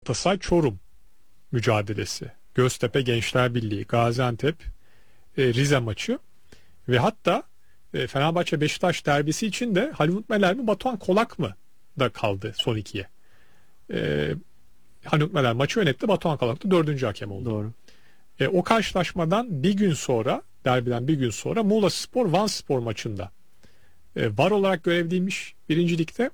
Galatasaray Çorum mücadelesi, Göztepe Gençler Birliği, Gaziantep Rize maçı ve hatta Fenerbahçe Beşiktaş derbisi için de Halil Meler mi Batuhan Kolak mı da kaldı son ikiye. Halil Meler maçı yönetti, Batuhan Kolak da dördüncü hakem oldu. Doğru. O karşılaşmadan bir gün sonra, derbiden bir gün sonra Muğlaspor Vanspor maçında VAR olarak görevliymiş birincilikte.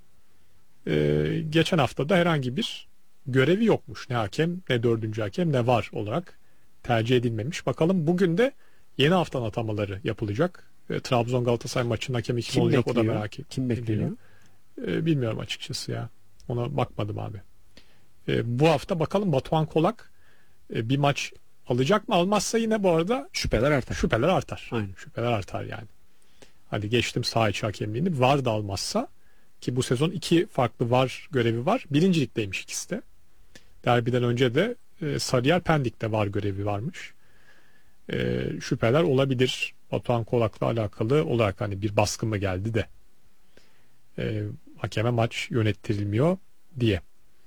Geçen hafta da herhangi bir görevi yokmuş. Ne hakem, ne dördüncü hakem, ne VAR olarak tercih edilmemiş. Bakalım bugün de yeni haftanın atamaları yapılacak. Trabzon Galatasaray maçının hakemi kim olacak, bekliyor? o da merak ediyor. Kim bekliyor? Bilmiyorum açıkçası ya. Ona bakmadım abi. Bu hafta bakalım Batuhan Kolak bir maç alacak mı? Almazsa yine bu arada Şüpheler artar. şüpheler artar. Aynen. Şüpheler artar yani. Hadi geçtim saha içi hakemliğini. VAR da almazsa, ki bu sezon 2 farklı VAR görevi var. Birincilikteymiş ikisi de. Derbiden önce de Sarıyer Pendik'te VAR görevi varmış. Şüpheler olabilir. Batuhan Kolak'la alakalı olarak hani bir baskı mı geldi de hakeme maç yönettirilmiyor diye.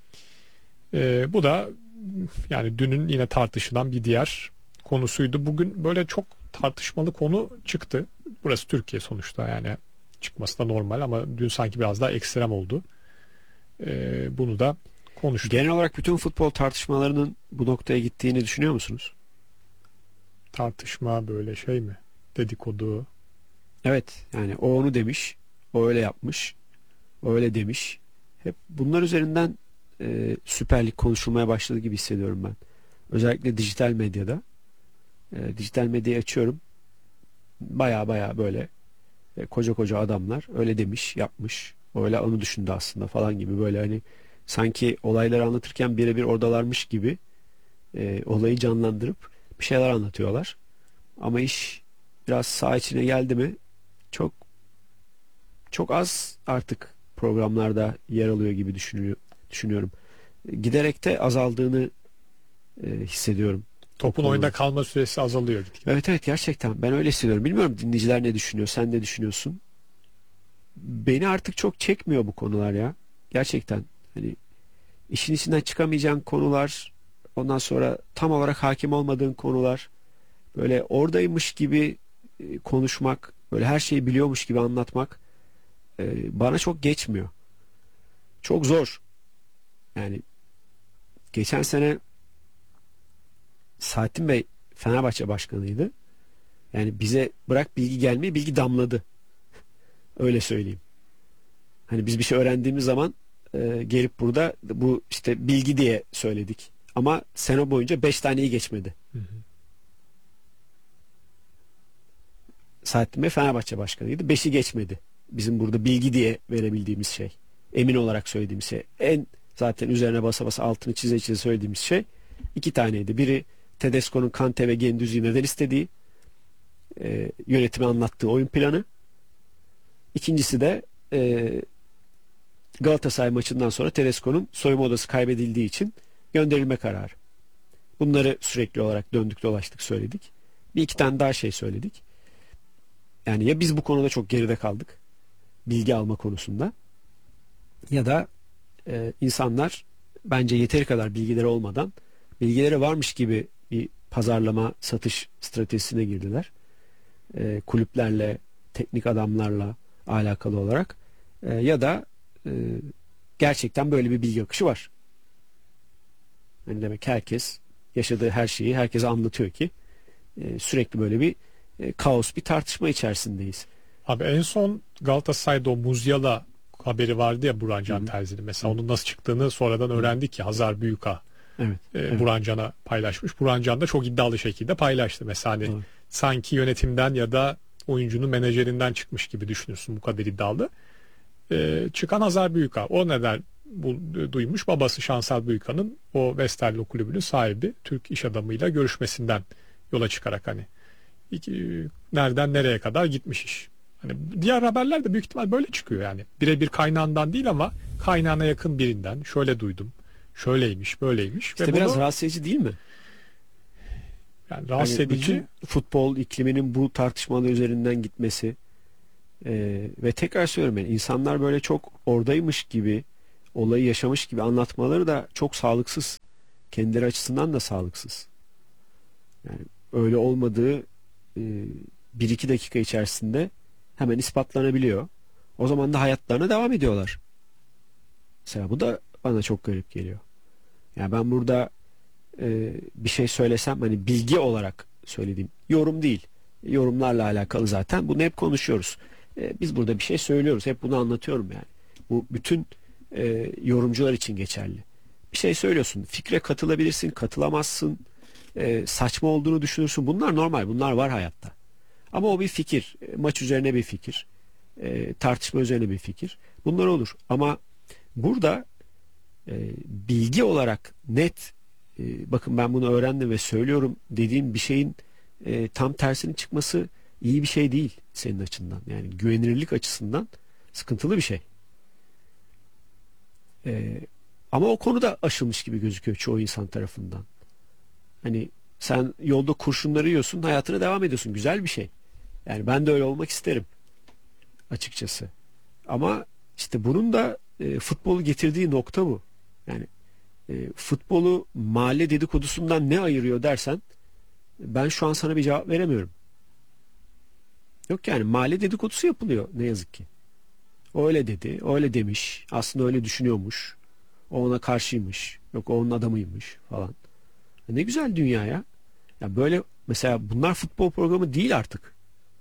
Bu da yani dünün yine tartışılan bir diğer konusuydu. Bugün böyle çok tartışmalı konu çıktı. Burası Türkiye sonuçta, yani çıkması da normal ama dün sanki biraz daha ekstrem oldu. Bunu da konuştuk. Genel olarak bütün futbol tartışmalarının bu noktaya gittiğini düşünüyor musunuz? Tartışma böyle şey mi? Dedikodu. Evet, yani o onu demiş, o öyle yapmış, o öyle demiş. Hep bunlar üzerinden Süper Lig konuşulmaya başladı gibi hissediyorum ben. Özellikle dijital medyada. Dijital medyayı açıyorum. Baya baya böyle koca koca adamlar öyle demiş, yapmış. Öyle onu düşündü aslında falan gibi, böyle hani sanki olayları anlatırken birebir oradalarmış gibi olayı canlandırıp bir şeyler anlatıyorlar. Ama iş biraz saha içine geldi mi çok çok az artık programlarda yer alıyor gibi düşünüyorum. Giderek de azaldığını hissediyorum. Topun oyunda kalma süresi azalıyor. Evet evet, gerçekten ben öyle hissediyorum. Bilmiyorum dinleyiciler ne düşünüyor, sen ne düşünüyorsun? Beni artık çok çekmiyor bu konular ya. Gerçekten hani işin içinden çıkamayacağın konular, ondan sonra tam olarak hakim olmadığın konular, böyle oradaymış gibi konuşmak, böyle her şeyi biliyormuş gibi anlatmak bana çok geçmiyor. Çok zor. Yani geçen sene Saadettin Bey Fenerbahçe başkanıydı. Yani bize bırak bilgi gelmeyi, bilgi damladı. Öyle söyleyeyim. Hani biz bir şey öğrendiğimiz zaman gelip burada bu işte bilgi diye söyledik. Ama sene boyunca 5 taneyi geçmedi. Hı hı. Saadettin Bey Fenerbahçe başkanıydı. 5'i geçmedi. Bizim burada bilgi diye verebildiğimiz şey. Emin olarak söylediğimiz şey. En zaten üzerine basa basa altını çize çize söylediğimiz şey 2 taneydi. Biri Tedesco'nun Kante ve Gendouzi'yi neden istediği, yönetimi anlattığı oyun planı. İkincisi de Galatasaray maçından sonra Tedesco'nun soyunma odası kaybedildiği için gönderilme kararı. Bunları sürekli olarak döndük dolaştık söyledik. Bir iki tane daha şey söyledik. Yani ya biz bu konuda çok geride kaldık, bilgi alma konusunda, ya da insanlar bence yeteri kadar bilgileri olmadan bilgileri varmış gibi bir pazarlama, satış stratejisine girdiler. Kulüplerle, teknik adamlarla alakalı olarak, ya da gerçekten böyle bir bilgi akışı var. Yani demek herkes yaşadığı her şeyi herkese anlatıyor ki sürekli böyle bir kaos, bir tartışma içerisindeyiz. Abi en son Galatasaray'da o Musiala haberi vardı ya, Burhan Can Terzi'nin. Mesela onun nasıl çıktığını sonradan öğrendik ki Hazar Büyüka Evet. Burhan Can'a paylaşmış. Burhan Can da çok iddialı şekilde paylaştı. Mesela hani sanki yönetimden ya da oyuncunun menajerinden çıkmış gibi düşünürsün, bu kadar iddialı. Çıkan Hazar Büyüka. O neden duymuş? Babası Şansal Büyüka'nın o Westerlo kulübünün sahibi Türk iş adamıyla görüşmesinden yola çıkarak hani nereden nereye kadar gitmiş iş. Hani diğer haberler de büyük ihtimal böyle çıkıyor yani. Birebir kaynağından değil ama kaynağına yakın birinden şöyle duydum. Şöyleymiş, böyleymiş. İşte ve biraz bunu, rahatsız edici değil mi? yani rahatsız edici. Bütün futbol ikliminin bu tartışmalı üzerinden gitmesi ve tekrar söylüyorum, yani insanlar böyle çok oradaymış gibi, olayı yaşamış gibi anlatmaları da çok sağlıksız. kendileri açısından da sağlıksız. Yani öyle olmadığı 1-2 dakika içerisinde hemen ispatlanabiliyor. O zaman da hayatlarına devam ediyorlar. Mesela bu da bana çok garip geliyor. Yani ben burada bir şey söylesem, hani bilgi olarak söylediğim, yorum değil. Yorumlarla alakalı zaten. Bunu hep konuşuyoruz. Biz burada bir şey söylüyoruz. Hep bunu anlatıyorum yani. Bu bütün yorumcular için geçerli. Bir şey söylüyorsun. Fikre katılabilirsin, katılamazsın. Saçma olduğunu düşünürsün. Bunlar normal. Bunlar var hayatta. Ama o bir fikir. Maç üzerine bir fikir. Tartışma üzerine bir fikir. Bunlar olur. Ama burada bilgi olarak net, bakın ben bunu öğrendim ve söylüyorum dediğim bir şeyin tam tersinin çıkması iyi bir şey değil senin açından. Yani güvenilirlik açısından sıkıntılı bir şey. Ama o konuda aşılmış gibi gözüküyor çoğu insan tarafından. Hani sen yolda kurşunları yiyorsun, hayatına devam ediyorsun. Güzel bir şey. Yani ben de öyle olmak isterim açıkçası. Ama işte bunun da futbolu getirdiği nokta bu. Yani futbolu mahalle dedikodusundan ne ayırıyor dersen, ben şu an sana bir cevap veremiyorum. Yok yani, mahalle dedikodusu yapılıyor ne yazık ki. O öyle dedi, o öyle demiş, aslında öyle düşünüyormuş, o ona karşıymış, yok o onun adamıymış falan. Ne güzel dünya ya. Ya böyle mesela bunlar futbol programı değil artık.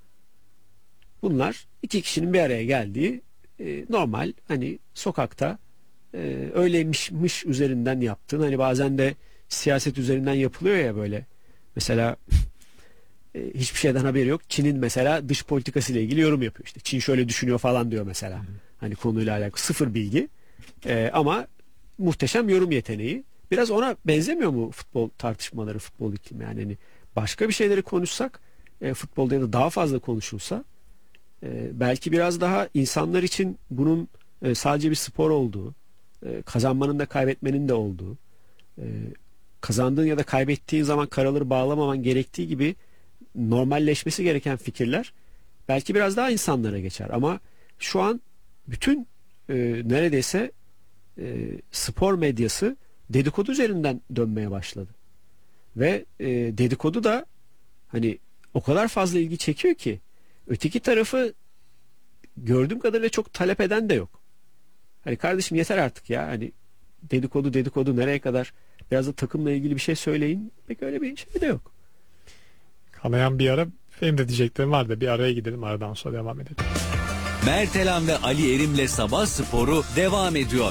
Bunlar iki kişinin bir araya geldiği normal, hani sokakta öyleymişmiş üzerinden yaptığın, hani bazen de siyaset üzerinden yapılıyor ya böyle. Mesela hiçbir şeyden haberi yok. Çin'in mesela dış politikası ile ilgili yorum yapıyor. İşte Çin şöyle düşünüyor falan diyor mesela. Hani konuyla alakalı sıfır bilgi. Ama muhteşem yorum yeteneği. Biraz ona benzemiyor mu futbol tartışmaları, futbol iklimi? Yani hani başka bir şeyleri konuşsak, futbolda ya da daha fazla konuşulsa, belki biraz daha insanlar için bunun sadece bir spor olduğu, kazanmanın da kaybetmenin de olduğu, kazandığın ya da kaybettiğin zaman karaları bağlamaman gerektiği gibi normalleşmesi gereken fikirler belki biraz daha insanlara geçer. Ama şu an bütün neredeyse spor medyası dedikodu üzerinden dönmeye başladı. Ve dedikodu da hani o kadar fazla ilgi çekiyor ki öteki tarafı gördüğüm kadarıyla çok talep eden de yok. Hani kardeşim yeter artık ya, hani dedikodu nereye kadar, biraz da takımla ilgili bir şey söyleyin. Pek öyle bir şey de yok. Kanayan bir ara, benim de diyeceklerim var da bir araya gidelim, aradan sonra devam edelim. Mertelan ve Ali Erim'le Sabah Sporu devam ediyor.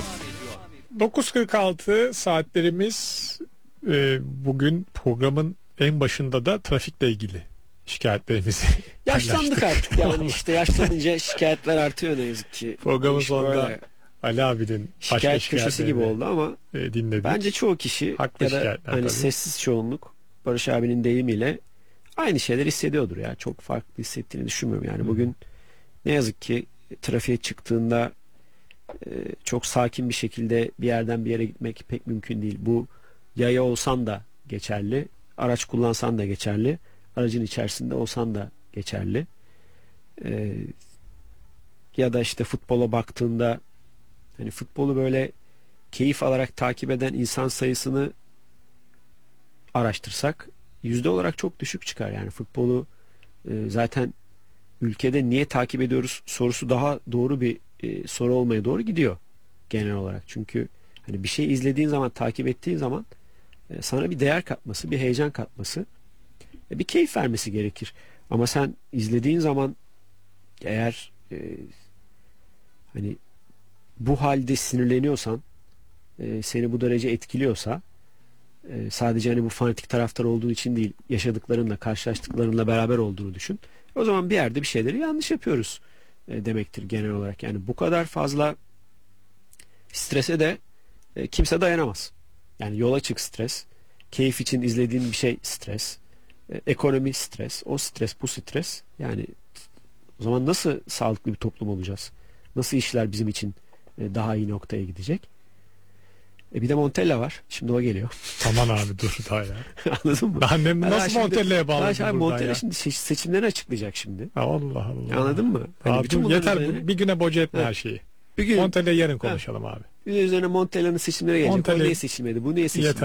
9.46 saatlerimiz. Bugün programın en başında da trafikle ilgili şikayetlerimizi Yaşlandık artık yani, işte yaşlanınca şikayetler artıyor ne yazık ki. Programın İşte sonunda Ali abinin başka şikayet köşesi gibi oldu ama dinledik. bence çoğu kişi Haklı ya da şikayetler hani tabii. sessiz çoğunluk, Barış abinin deyimiyle aynı şeyler hissediyordur ya. Çok farklı hissettiğini düşünmüyorum yani. Bugün ne yazık ki trafiğe çıktığında çok sakin bir şekilde bir yerden bir yere gitmek pek mümkün değil. Bu yaya olsan da geçerli, araç kullansan da geçerli, aracın içerisinde olsan da geçerli. Ya da işte futbola baktığında, hani futbolu böyle keyif alarak takip eden insan sayısını araştırsak yüzde olarak çok düşük çıkar. Yani futbolu zaten ülkede niye takip ediyoruz sorusu daha doğru bir soru olmaya doğru gidiyor genel olarak. Çünkü hani bir şey izlediğin zaman, takip ettiğin zaman sana bir değer katması, bir heyecan katması, bir keyif vermesi gerekir. Ama sen izlediğin zaman eğer hani bu halde sinirleniyorsan, seni bu derece etkiliyorsa, sadece hani bu fanatik taraftar olduğu için değil, yaşadıklarınla, karşılaştıklarınla beraber olduğunu düşün. O zaman bir yerde bir şeyleri yanlış yapıyoruz demektir genel olarak. Yani bu kadar fazla strese de kimse dayanamaz. Yani yola çık stres, keyif için izlediğin bir şey stres, ekonomi stres, o stres, bu stres. Yani o zaman nasıl sağlıklı bir toplum olacağız? Nasıl işler bizim için daha iyi noktaya gidecek? Bir de Montella var. Şimdi o geliyor. Aman abi dur daha ya. Anladın mı? Annem nasıl şimdi, Montella'ya bağladın abi, buradan Montella ya? şimdi seçimleri açıklayacak şimdi. Allah Allah. Anladın mı? Hani Abi bütün dur, bunların yeter üzerine- bir güne boca etme Evet. her şeyi. Bir gün Montella'yı yarın konuşalım abi. üzerine Montella'nın seçimleri gelecek. Montella- O niye seçilmedi? Bu niye seçilmedi? Yeter.